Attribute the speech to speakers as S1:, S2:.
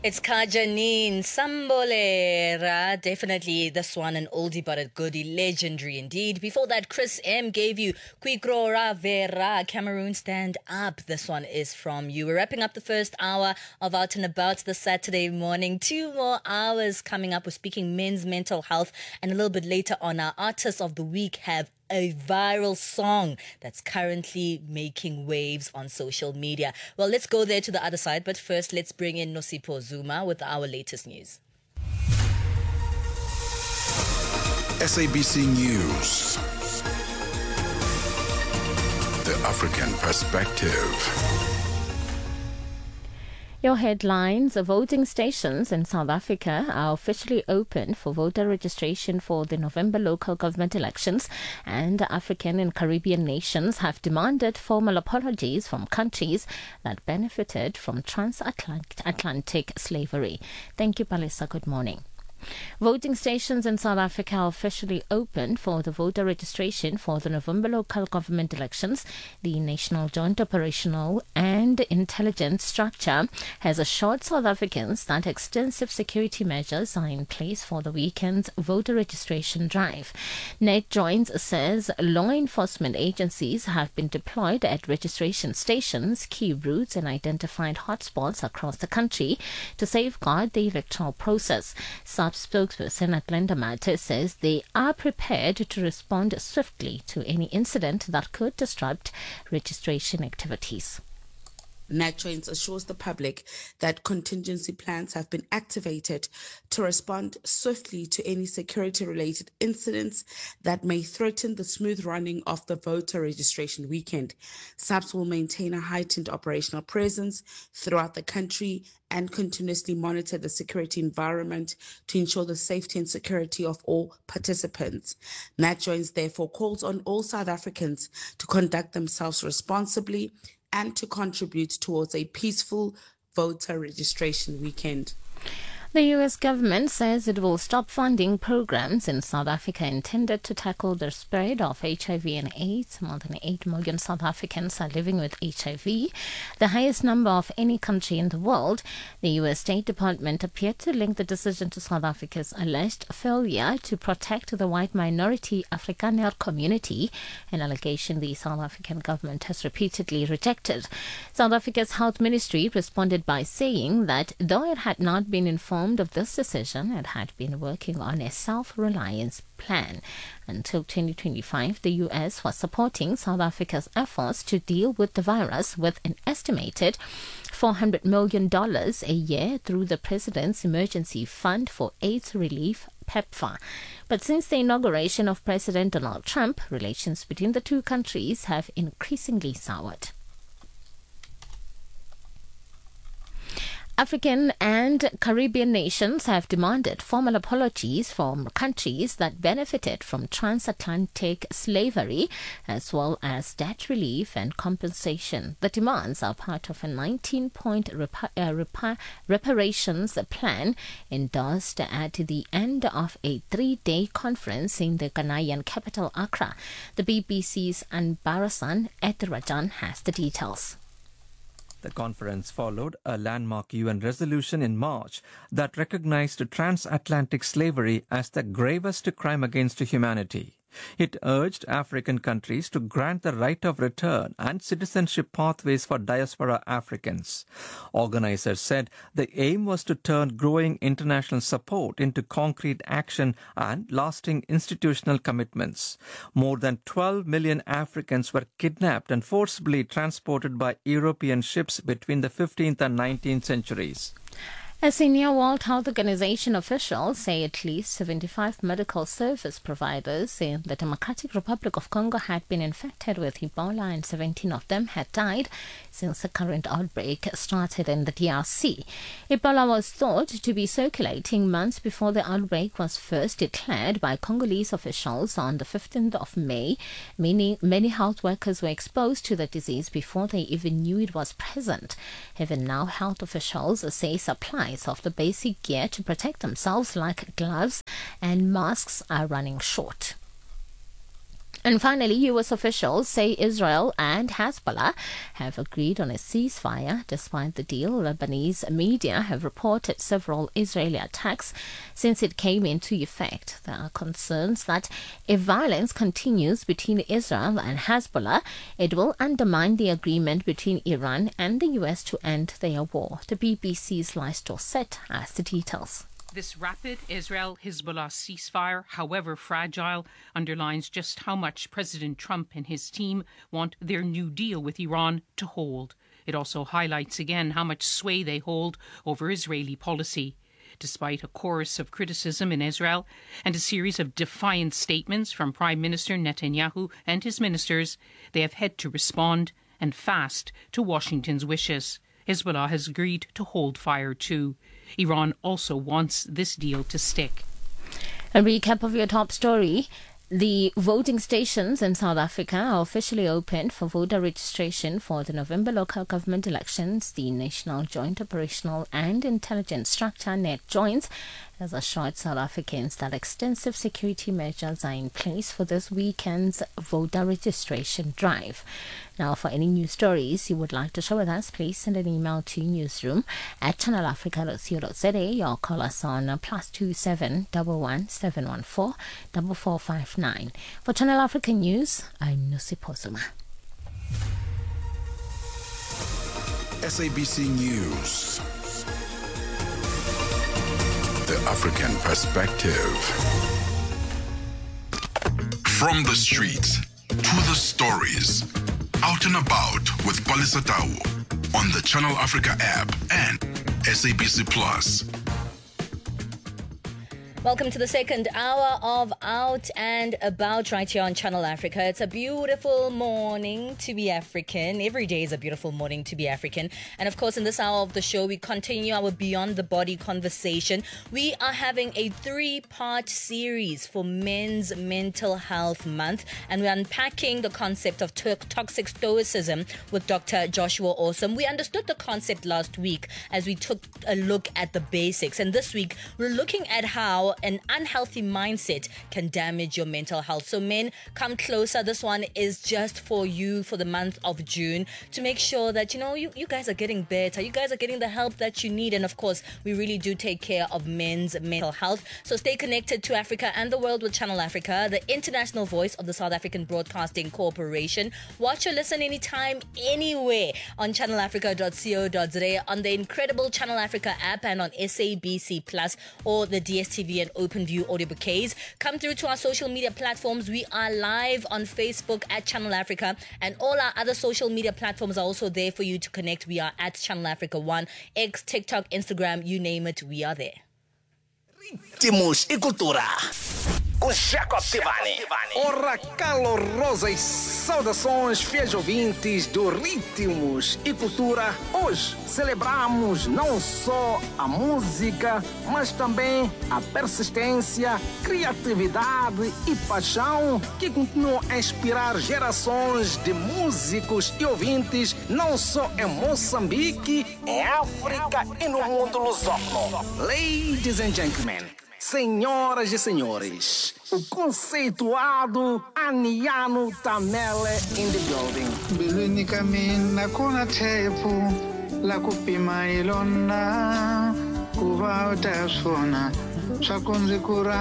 S1: It's Kajanine Sambolera. Definitely this one, an oldie but a goodie, legendary indeed. Before that, Chris M gave you Quikrora Vera, Cameroon Stand Up. This one is from you. We're wrapping up the first hour of Out and About this Saturday morning. 2 more hours coming up. We're speaking men's mental health, and a little bit later on, our artists of the week have a viral song that's currently making waves on social media. Well, let's go there to the other side, but first let's bring in Nosipho Zuma with our latest news.
S2: SABC News. The African Perspective.
S3: Your headlines: voting stations in South Africa are officially open for voter registration for the November local government elections, and African and Caribbean nations have demanded formal apologies from countries that benefited from transatlantic slavery. Thank you, Palisa. Good morning. Voting stations in South Africa are officially open for the voter registration for the November local government elections. The National Joint Operational and Intelligence Structure has assured South Africans that extensive security measures are in place for the weekend's voter registration drive. NetJoins says law enforcement agencies have been deployed at registration stations, key routes and identified hotspots across the country to safeguard the electoral process. Spokesperson at Glenda Mate says they are prepared to respond swiftly to any incident that could disrupt registration activities.
S4: NetJoins assures the public that contingency plans have been activated to respond swiftly to any security-related incidents that may threaten the smooth running of the voter registration weekend. SAPS will maintain a heightened operational presence throughout the country and continuously monitor the security environment to ensure the safety and security of all participants. NetJoins therefore calls on all South Africans to conduct themselves responsibly and to contribute towards a peaceful voter registration weekend.
S3: The U.S. government says it will stop funding programs in South Africa intended to tackle the spread of HIV and AIDS. More than 8 million South Africans are living with HIV, the highest number of any country in the world. The U.S. State Department appeared to link the decision to South Africa's alleged failure to protect the white minority Afrikaner community, an allegation the South African government has repeatedly rejected. South Africa's Health Ministry responded by saying that though it had not been informed of this decision, it had been working on a self-reliance plan. Until 2025, the U.S. was supporting South Africa's efforts to deal with the virus with an estimated $400 million a year through the President's Emergency Fund for AIDS Relief, PEPFAR. But since the inauguration of President Donald Trump, relations between the two countries have increasingly soured. African and Caribbean nations have demanded formal apologies from countries that benefited from transatlantic slavery, as well as debt relief and compensation. The demands are part of a 19-point reparations plan endorsed at the end of a 3-day conference in the Ghanaian capital, Accra. The BBC's Anbarasan Ethirajan has the details.
S5: The conference followed a landmark UN resolution in March that recognized transatlantic slavery as the gravest crime against humanity. It urged African countries to grant the right of return and citizenship pathways for diaspora Africans. Organizers said the aim was to turn growing international support into concrete action and lasting institutional commitments. More than 12 million Africans were kidnapped and forcibly transported by European ships between the 15th and 19th centuries.
S3: A senior World Health Organization official say at least 75 medical service providers in the Democratic Republic of Congo had been infected with Ebola, and 17 of them had died since the current outbreak started in the DRC. Ebola was thought to be circulating months before the outbreak was first declared by Congolese officials on the 15th of May. Many health workers were exposed to the disease before they even knew it was present. Even now, health officials say supplies of the basic gear to protect themselves, like gloves and masks, are running short. And finally, U.S. officials say Israel and Hezbollah have agreed on a ceasefire. Despite the deal, Lebanese media have reported several Israeli attacks since it came into effect. There are concerns that if violence continues between Israel and Hezbollah, it will undermine the agreement between Iran and the U.S. to end their war. The BBC's Lice Dorset has the details.
S6: This rapid Israel-Hezbollah ceasefire, however fragile, underlines just how much President Trump and his team want their new deal with Iran to hold. It also highlights again how much sway they hold over Israeli policy. Despite a chorus of criticism in Israel and a series of defiant statements from Prime Minister Netanyahu and his ministers, they have had to respond and fast to Washington's wishes. Hezbollah has agreed to hold fire too. Iran also wants this deal to stick.
S3: A recap of your top story. The voting stations in South Africa are officially opened for voter registration for the November local government elections. The National Joint Operational and Intelligence Structure, NET, joins has assured South Africans that extensive security measures are in place for this weekend's voter registration drive. Now, for any news stories you would like to share with us, please send an email to newsroom@channelafrica.co.za or call us on +27 11 714 4459. For Channel Africa News, I'm Nusi Posuma.
S2: SABC News. The African perspective. From the streets to the stories. Out and about with Palisa Tau on the Channel Africa app and SABC Plus.
S1: Welcome to the second hour of Out and About right here on Channel Africa. It's a beautiful morning to be African. Every day is a beautiful morning to be African. And of course, in this hour of the show, we continue our Beyond the Body conversation. We are having a 3-part series for Men's Mental Health Month. And we're unpacking the concept of toxic stoicism with Dr. Joshua Awesome. We understood the concept last week as we took a look at the basics. And this week, we're looking at how an unhealthy mindset can damage your mental health. So men, come closer. This one is just for you for the month of June to make sure that, you guys are getting better. You guys are getting the help that you need. And of course, we really do take care of men's mental health. So stay connected to Africa and the world with Channel Africa, the international voice of the South African Broadcasting Corporation. Watch or listen anytime, anywhere on channelafrica.co.za, on the incredible Channel Africa app and on SABC Plus or the DSTV and OpenView audio bouquets. Come through to our social media platforms. We are live on Facebook at Channel Africa, and all our other social media platforms are also there for you to connect. We are at Channel Africa 1, X, TikTok, Instagram, you name it, we are there.
S7: Ritmos e Cultura com Jacob Tivani.
S8: Ora, calorosas saudações, fiéis ouvintes do Ritmos e Cultura. Hoje celebramos não só a música, mas também a persistência, criatividade e paixão que continuam a inspirar gerações de músicos e ouvintes, não só em Moçambique,
S7: Em África e no mundo lusófono.
S8: Ladies and gentlemen, senhoras e senhores, o conceituado Aniano Tamele in the building.
S9: Mbilwini ka mina ku na thepfu la ku pima hi lona ku va u ta swi vona swa ku ndzi ku